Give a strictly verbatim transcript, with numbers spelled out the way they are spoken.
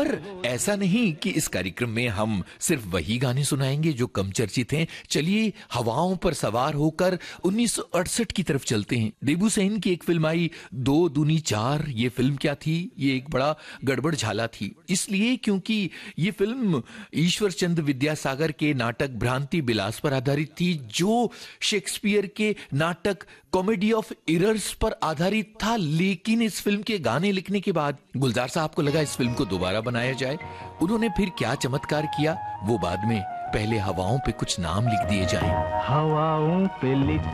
पर ऐसा नहीं कि इस कार्यक्रम में हम सिर्फ वही गाने सुनाएंगे जो कम चर्चित हैं। चलिए हवाओं पर सवार होकर उन्नीस सौ अड़सठ की तरफ चलते हैं। देबू सेन की एक फिल्म आई दो दूनी चार। ये फिल्म क्या थी? ये एक बड़ा गड़बड़ झाला थी, इसलिए क्योंकि ये फिल्म ईश्वर चंद्र विद्यासागर के नाटक भ्रांति बिलास पर आधारित थी, जो शेक्सपियर के नाटक कॉमेडी ऑफ एरर्स पर आधारित था। लेकिन इस फिल्म के गाने लिखने के बाद गुलजार साहब को लगा इस फिल्म को दोबारा बनाया जाए। उन्होंने फिर क्या चमत्कार किया वो बाद में, पहले हवाओं पे कुछ नाम लिख दिए जाएं। हवाओं पे लिख